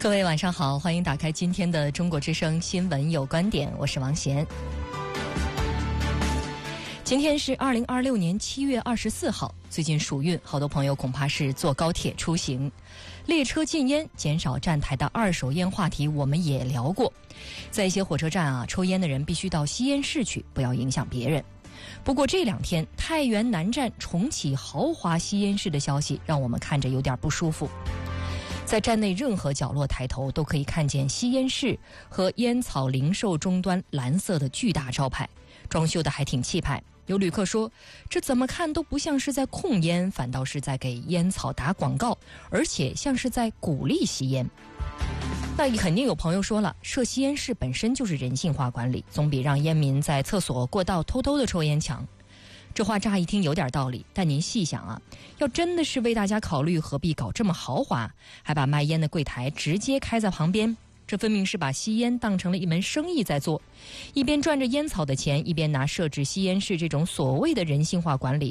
各位晚上好，欢迎打开今天的中国之声新闻有观点，我是王贤。今天是2026年7月24号，最近暑运，好多朋友恐怕是坐高铁出行。列车禁烟、减少站台的二手烟话题我们也聊过。在一些火车站抽烟的人必须到吸烟室去，不要影响别人。不过这2天太原南站重启豪华吸烟室的消息让我们看着有点不舒服。在站内任何角落抬头都可以看见吸烟室和烟草零售终端蓝色的巨大招牌，装修的还挺气派。有旅客说，这怎么看都不像是在控烟，反倒是在给烟草打广告，而且像是在鼓励吸烟。那肯定有朋友说了，设吸烟室本身就是人性化管理，总比让烟民在厕所过道偷偷的抽烟强。这话乍一听有点道理，但您细想要真的是为大家考虑，何必搞这么豪华，还把卖烟的柜台直接开在旁边？这分明是把吸烟当成了一门生意在做，一边赚着烟草的钱，一边拿设置吸烟室这种所谓的人性化管理